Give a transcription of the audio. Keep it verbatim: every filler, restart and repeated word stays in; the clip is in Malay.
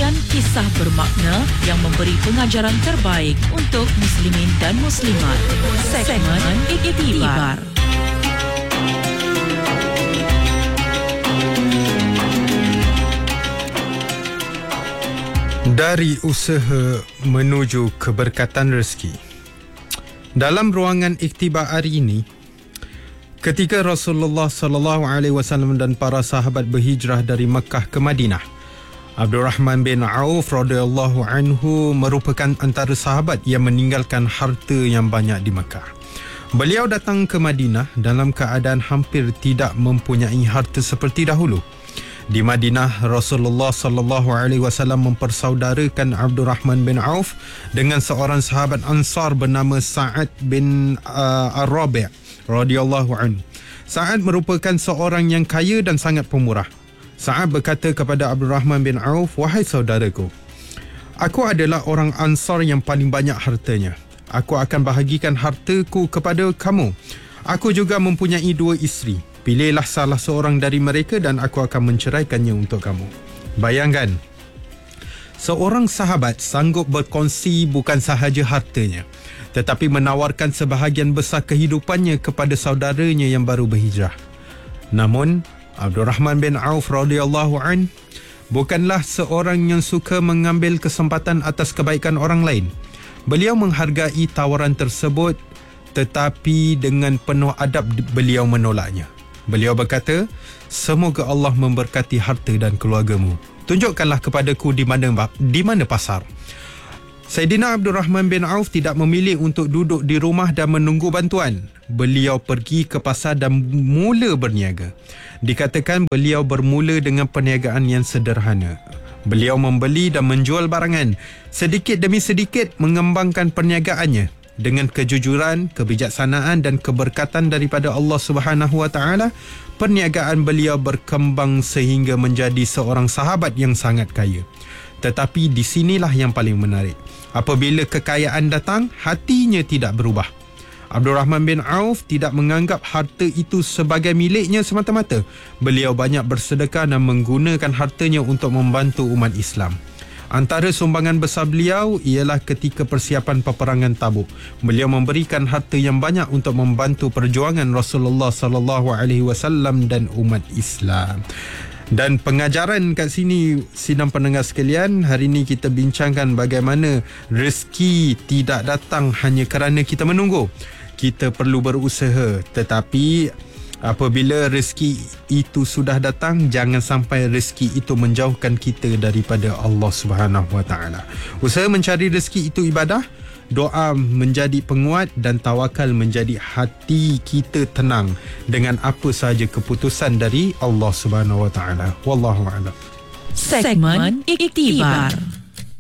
Sekian kisah bermakna yang memberi pengajaran terbaik untuk muslimin dan muslimat. Segmen Iktibar. Dari usaha menuju keberkatan rezeki. Dalam ruangan iktibar hari ini, ketika Rasulullah sallallahu alaihi wasallam dan para sahabat berhijrah dari Mekah ke Madinah, Abdul Rahman bin Auf radhiyallahu anhu merupakan antara sahabat yang meninggalkan harta yang banyak di Mekah. Beliau datang ke Madinah dalam keadaan hampir tidak mempunyai harta seperti dahulu. Di Madinah, Rasulullah sallallahu alaihi wasallam mempersaudarakan Abdul Rahman bin Auf dengan seorang sahabat Ansar bernama Sa'ad bin uh, Ar-Rabi' radhiyallahu anhu. Sa'ad merupakan seorang yang kaya dan sangat pemurah. Sa'ad berkata kepada Abdul Rahman bin Auf, "Wahai saudaraku, aku adalah orang Ansar yang paling banyak hartanya. Aku akan bahagikan hartaku kepada kamu. Aku juga mempunyai dua isteri. Pilihlah salah seorang dari mereka dan aku akan menceraikannya untuk kamu." Bayangkan, seorang sahabat sanggup berkongsi bukan sahaja hartanya, tetapi menawarkan sebahagian besar kehidupannya kepada saudaranya yang baru berhijrah. Namun, Abdul Rahman bin Auf radhiyallahu an bukanlah seorang yang suka mengambil kesempatan atas kebaikan orang lain. Beliau menghargai tawaran tersebut, tetapi dengan penuh adab beliau menolaknya. Beliau berkata, "Semoga Allah memberkati harta dan keluargamu. Tunjukkanlah kepadaku di mana di mana pasar." Saidina Abdul Rahman bin Auf tidak memilih untuk duduk di rumah dan menunggu bantuan. Beliau pergi ke pasar dan mula berniaga. Dikatakan beliau bermula dengan perniagaan yang sederhana. Beliau membeli dan menjual barangan. Sedikit demi sedikit mengembangkan perniagaannya. Dengan kejujuran, kebijaksanaan dan keberkatan daripada Allah Subhanahu wa taala, perniagaan beliau berkembang sehingga menjadi seorang sahabat yang sangat kaya. Tetapi di sinilah yang paling menarik. Apabila kekayaan datang, hatinya tidak berubah. Abdul Rahman bin Auf tidak menganggap harta itu sebagai miliknya semata-mata. Beliau banyak bersedekah dan menggunakan hartanya untuk membantu umat Islam. Antara sumbangan besar beliau ialah ketika persiapan peperangan Tabuk. Beliau memberikan harta yang banyak untuk membantu perjuangan Rasulullah sallallahu alaihi wasallam dan umat Islam. Dan pengajaran kat sini, sidang pendengar sekalian, hari ini kita bincangkan bagaimana rezeki tidak datang hanya kerana kita menunggu. Kita perlu berusaha, tetapi apabila rezeki itu sudah datang, jangan sampai rezeki itu menjauhkan kita daripada Allah Subhanahu wa taala. Usaha mencari rezeki itu ibadah, doa menjadi penguat dan tawakal menjadi hati kita tenang dengan apa sahaja keputusan dari Allah Subhanahu wa taala. Wallahu a'lam. Segmen Iktibar.